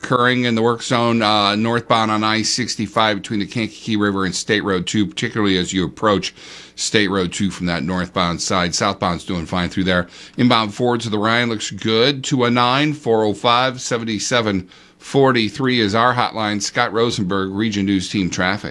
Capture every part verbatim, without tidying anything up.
occurring in the work zone uh, northbound on I sixty-five between the Kankakee River and State Road two, particularly as you approach State Road two from that northbound side. Southbound's doing fine through there. Inbound forward to the Ryan looks good. two one nine, four oh five, seventy-seven forty-three is our hotline. Scott Rosenberg, Region News Team Traffic.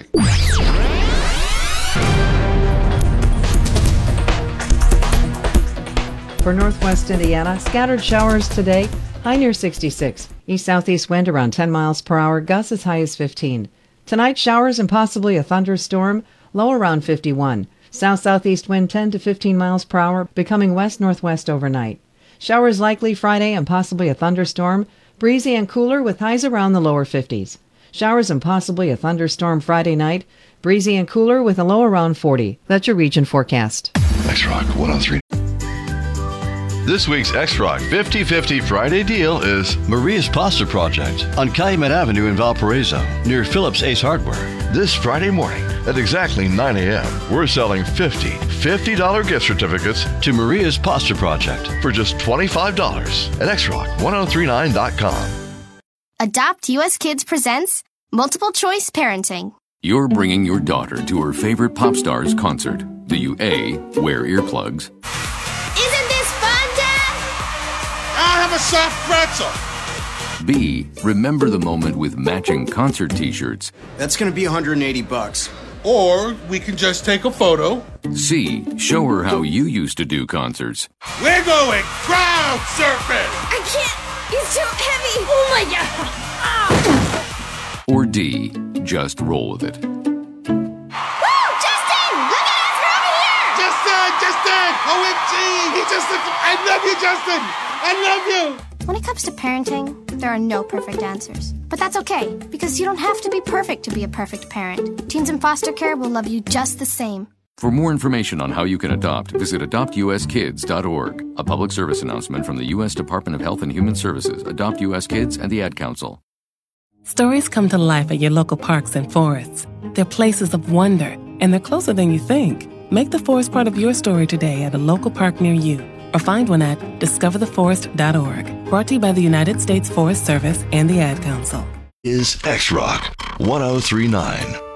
For northwest Indiana, scattered showers today, high near sixty-six. East-southeast wind around ten miles per hour, gusts as high as fifteen. Tonight, showers and possibly a thunderstorm, low around fifty-one. South-southeast wind ten to fifteen miles per hour, becoming west-northwest overnight. Showers likely Friday and possibly a thunderstorm, breezy and cooler with highs around the lower fifties. Showers and possibly a thunderstorm Friday night, breezy and cooler with a low around forty. That's your region forecast. X-Rock one oh three. This week's X-Rock fifty fifty Friday deal is Maria's Pasta Project on Calumet Avenue in Valparaiso, near Phillips Ace Hardware. This Friday morning at exactly nine a.m. We're selling fifty fifty dollars gift certificates to Maria's Pasta Project for just twenty-five dollars at X Rock ten thirty-nine dot com. Adopt U S Kids presents Multiple Choice Parenting. You're bringing your daughter to her favorite pop star's concert. Do you A, wear earplugs? Isn't this fun, Dad? I'll have a soft pretzel. B, remember the moment with matching concert t-shirts. That's going to be one hundred eighty bucks. Or we can just take a photo. C, show her how you used to do concerts. We're going crowd surfing. I can't. He's too heavy. Oh, my God. Ah. Or D, just roll with it. O M G! He just looked, I love you, Justin! I love you! When it comes to parenting, there are no perfect answers. But that's okay, because you don't have to be perfect to be a perfect parent. Teens in foster care will love you just the same. For more information on how you can adopt, visit adopt u s kids dot org. A public service announcement from the U S Department of Health and Human Services, Adopt U S Kids, and the Ad Council. Stories come to life at your local parks and forests. They're places of wonder, and they're closer than you think. Make the forest part of your story today at a local park near you, or find one at discover the forest dot org. Brought to you by the United States Forest Service and the Ad Council. Is X Rock ten thirty-nine.